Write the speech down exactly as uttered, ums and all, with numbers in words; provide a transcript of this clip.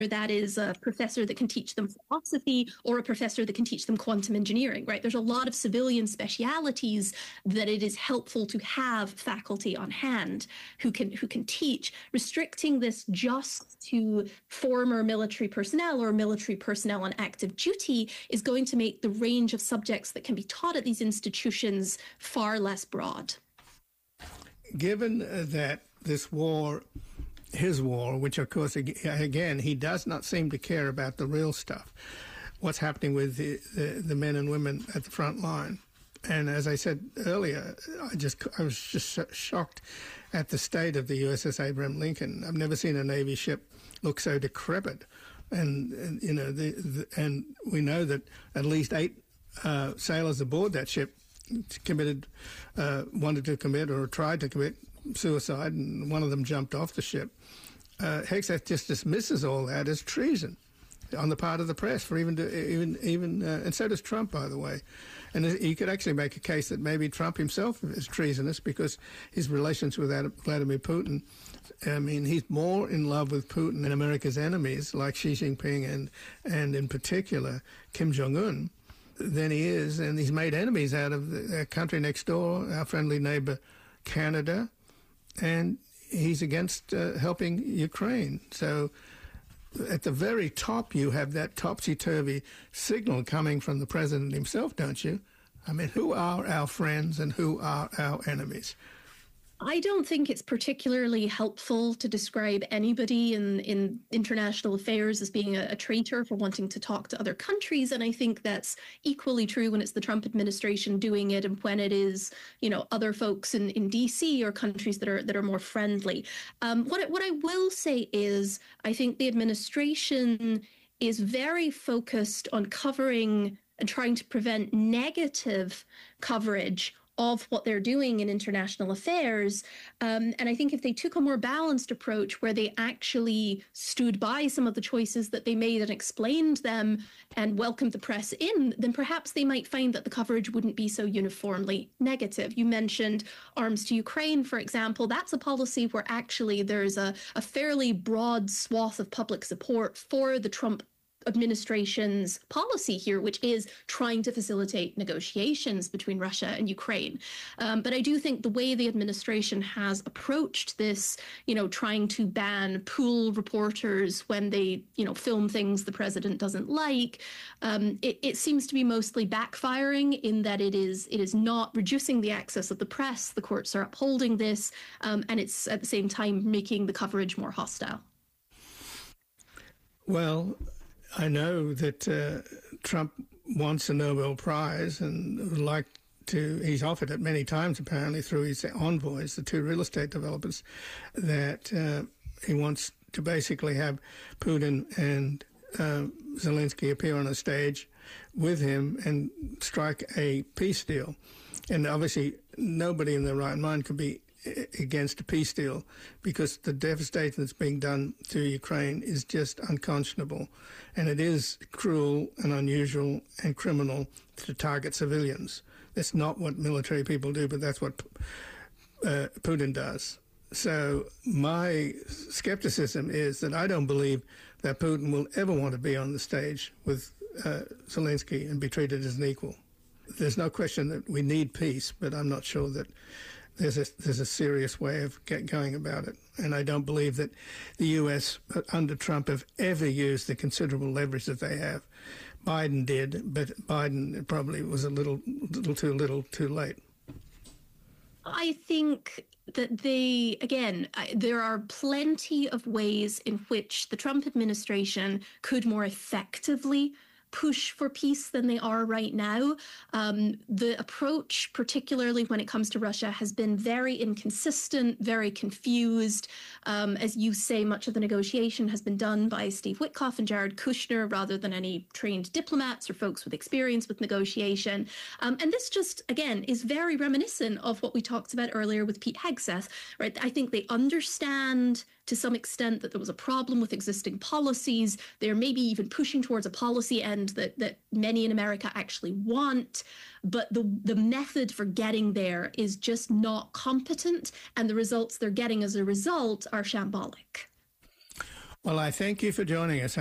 that is a professor that can teach them philosophy or a professor that can teach them quantum engineering, right? There's a lot of civilian specialities that it is helpful to have faculty on hand who can who can teach. Restricting this just to former military personnel or military personnel on active duty is going to make the range of subjects that can be taught at these institutions far less broad. Given that this war, his war, which of course, again, he does not seem to care about the real stuff, what's happening with the, the, the men and women at the front line. And as I said earlier, I just I was just shocked at the state of the U S S Abraham Lincoln. I've never seen a Navy ship look so decrepit. And, and you know, the, the, and we know that at least eight uh, sailors aboard that ship committed, uh, wanted to commit or tried to commit suicide, and one of them jumped off the ship. Uh, Hegseth just dismisses all that as treason on the part of the press, for even to, even even, uh, and so does Trump, by the way. And you could actually make a case that maybe Trump himself is treasonous because his relations with Vladimir Putin. I mean, he's more in love with Putin and America's enemies, like Xi Jinping and and in particular Kim Jong-un, than he is, and he's made enemies out of the country next door, our friendly neighbor Canada, and he's against uh, helping Ukraine. So at the very top, you have that topsy-turvy signal coming from the president himself, don't you? I mean, who are our friends and who are our enemies? I don't think it's particularly helpful to describe anybody in, in international affairs as being a, a traitor for wanting to talk to other countries. And I think that's equally true when it's the Trump administration doing it and when it is, you know, other folks in, in D C or countries that are that are more friendly. Um, what, what I will say is I think the administration is very focused on covering and trying to prevent negative coverage of what they're doing in international affairs. Um, and I think if they took a more balanced approach where they actually stood by some of the choices that they made and explained them and welcomed the press in, then perhaps they might find that the coverage wouldn't be so uniformly negative. You mentioned arms to Ukraine, for example. That's a policy where actually there's a, a fairly broad swath of public support for the Trump administration's policy here, which is trying to facilitate negotiations between Russia and Ukraine. Um, but I do think the way the administration has approached this, you know, trying to ban pool reporters when they, you know, film things the president doesn't like, um, it, it seems to be mostly backfiring in that it is it is not reducing the access of the press. The courts are upholding this, um, and it's at the same time making the coverage more hostile. Well, I know that uh, Trump wants a Nobel Prize and would like to, he's offered it many times apparently through his envoys, the two real estate developers, that uh, he wants to basically have Putin and uh, Zelensky appear on a stage with him and strike a peace deal. And obviously nobody in their right mind could be against a peace deal because the devastation that's being done to Ukraine is just unconscionable, and it is cruel and unusual and criminal to target civilians. That's not what military people do, but that's what uh, Putin does. So my skepticism is that I don't believe that Putin will ever want to be on the stage with uh, Zelensky and be treated as an equal. There's no question that we need peace, but I'm not sure that There's a, there's a serious way of get going about it. And I don't believe that the U S under Trump have ever used the considerable leverage that they have. Biden did, but Biden probably was a little, little too little too late. I think that they, again, I, there are plenty of ways in which the Trump administration could more effectively push for peace than they are right now. Um, the approach, particularly when it comes to Russia, has been very inconsistent, very confused. Um, as you say, much of the negotiation has been done by Steve Witkoff and Jared Kushner rather than any trained diplomats or folks with experience with negotiation. Um, and this just, again, is very reminiscent of what we talked about earlier with Pete Hegseth, right? I think they understand to some extent that there was a problem with existing policies. They're maybe even pushing towards a policy end that, that many in America actually want, but the, the method for getting there is just not competent, and the results they're getting as a result are shambolic. Well, I thank you for joining us.